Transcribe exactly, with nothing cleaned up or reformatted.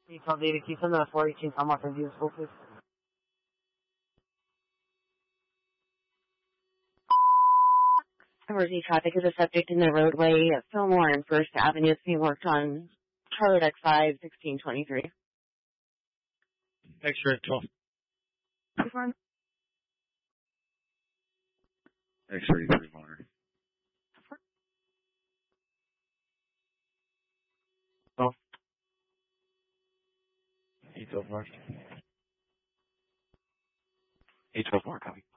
Detail data, can you send that four eighteen Tom off and view the school, please? Emergency traffic is a subject in the roadway at Fillmore and First Avenue. It's being worked on. Charlotte X five, sixteen twenty-three. X-ray twelve. X-ray three monitor. Oh. eight twelve mark. eight twelve mark, copy.